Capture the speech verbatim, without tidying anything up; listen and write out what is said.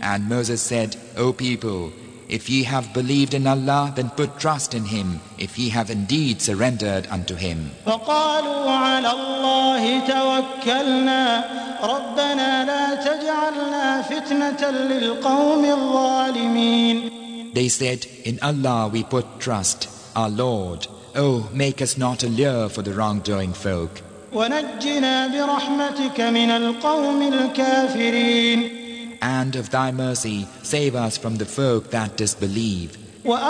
And Moses said, O people, if ye have believed in Allah, then put trust in Him, if ye have indeed surrendered unto Him. فقالوا على الله توكلنا ربنا لا تجعلنا فتنة للقوم الظالمين. They said, in Allah we put trust, our Lord. Oh, make us not a lure for the wrongdoing folk. ونجنا برحمتك من القوم الكافرين. And of thy mercy, save us from the folk that disbelieve.